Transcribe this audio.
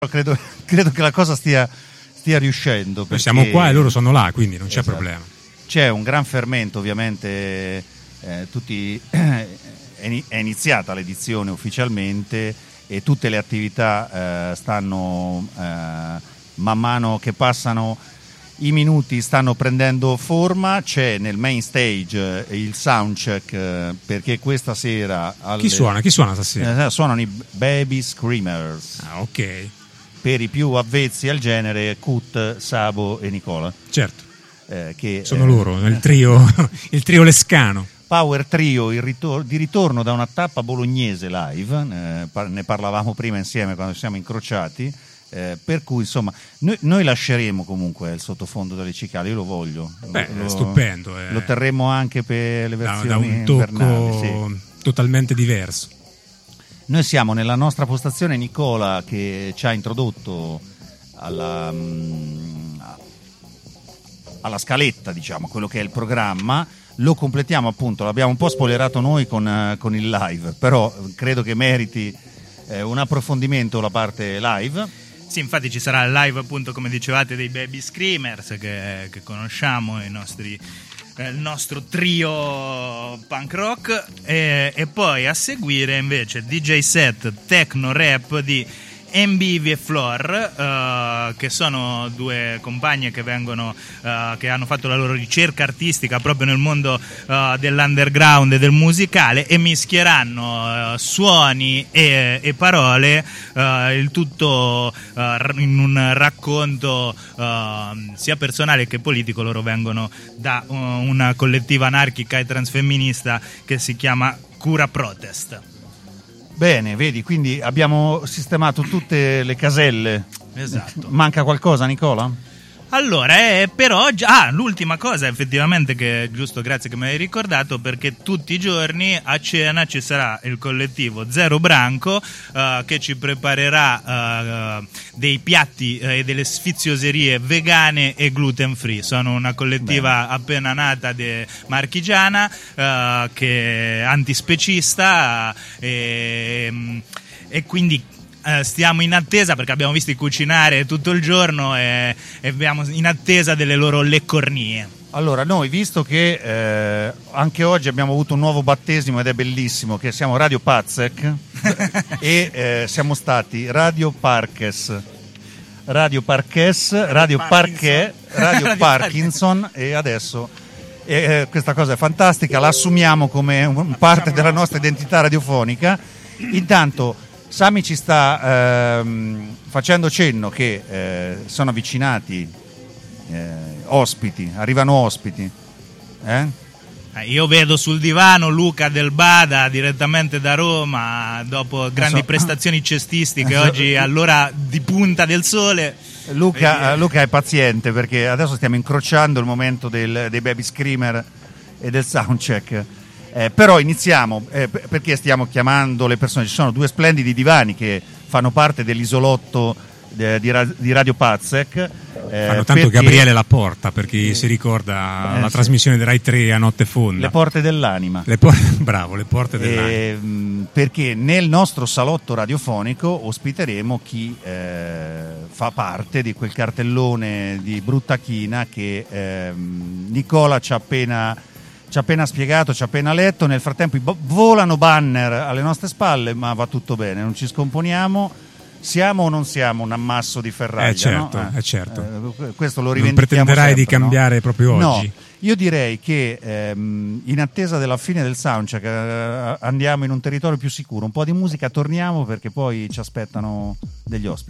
credo che la cosa stia riuscendo. Noi siamo qua e loro sono là, quindi non c'è problema. C'è un gran fermento, ovviamente, è iniziata l'edizione ufficialmente e tutte le attività stanno, man mano che passano i minuti, stanno prendendo forma. C'è nel main stage il soundcheck, perché questa sera... Chi suona stasera? Suonano i Baby Screamers. Ah, ok. Per i più avvezzi al genere, Kut, Sabo e Nicola. Certo. Che sono loro, il trio lescano. Power Trio, di ritorno da una tappa bolognese live, ne parlavamo prima insieme quando ci siamo incrociati, per cui insomma noi lasceremo comunque il sottofondo delle cicale, io lo voglio. Stupendo. Lo terremmo anche per le versioni da un tocco invernali, sì. Totalmente diverso. Noi siamo nella nostra postazione, Nicola che ci ha introdotto alla scaletta, diciamo, quello che è il programma. Lo completiamo, appunto, l'abbiamo un po' spoilerato noi con il live, però credo che meriti un approfondimento la parte live. Sì, infatti ci sarà il live, appunto, come dicevate, dei Baby Screamers che conosciamo, il nostro trio punk rock, e poi a seguire invece DJ set techno rap di MBV e Floor, che sono due compagne che che hanno fatto la loro ricerca artistica proprio nel mondo dell'underground e del musicale, e mischieranno suoni e parole, il tutto in un racconto sia personale che politico. Loro vengono da una collettiva anarchica e transfemminista che si chiama Cura Protest. Bene, vedi, quindi abbiamo sistemato tutte le caselle. Esatto. Manca qualcosa, Nicola? Allora, per oggi... l'ultima cosa, effettivamente, che giusto, grazie che me l'hai ricordato, perché tutti i giorni a cena ci sarà il collettivo Zero Branco, che ci preparerà dei piatti e delle sfizioserie vegane e gluten free. Sono una collettiva appena nata marchigiana, che è antispecista, e quindi... stiamo in attesa, perché abbiamo visto cucinare tutto il giorno e abbiamo in attesa delle loro leccornie. Allora, noi, visto che anche oggi abbiamo avuto un nuovo battesimo ed è bellissimo, che siamo Radio Pazzek e siamo stati Radio Parches, Radio Parkinson e adesso questa cosa è fantastica, la assumiamo come parte della nostra identità radiofonica. Intanto Sami ci sta facendo cenno che sono avvicinati arrivano ospiti. Io vedo sul divano Luca Del Bada direttamente da Roma, dopo grandi prestazioni cestistiche oggi all'ora di punta del sole. Luca è paziente, perché adesso stiamo incrociando il momento dei Baby Screamer e del soundcheck. Però iniziamo, perché stiamo chiamando le persone. Ci sono due splendidi divani che fanno parte dell'isolotto di Radio Pazzek. Fanno tanto Gabriele Laporta, per chi si ricorda la trasmissione di Rai 3 a notte fonda. Le porte dell'anima. Bravo, le porte dell'anima. Perché nel nostro salotto radiofonico ospiteremo chi fa parte di quel cartellone di brutta china che Nicola ci ha appena spiegato, ci ha appena letto. Nel frattempo volano banner alle nostre spalle, ma va tutto bene, non ci scomponiamo. Siamo o non siamo un ammasso di ferraglia? Certo, no? Certo. Questo lo rivendichiamo. Non pretenderai sempre, di cambiare proprio oggi? No, io direi che in attesa della fine del soundcheck andiamo in un territorio più sicuro, un po' di musica, torniamo perché poi ci aspettano degli ospiti.